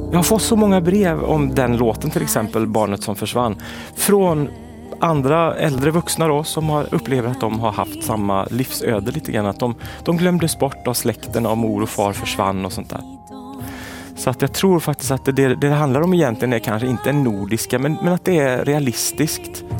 Jag har fått så många brev om den låten, till exempel Barnet som försvann, från andra äldre vuxna då, som har upplevt att de har haft samma livsöde lite grann. Att de glömdes bort av släkten, av mor och far försvann och sånt där. Så att jag tror faktiskt att det handlar om egentligen är kanske inte en nordiska, men att det är realistiskt.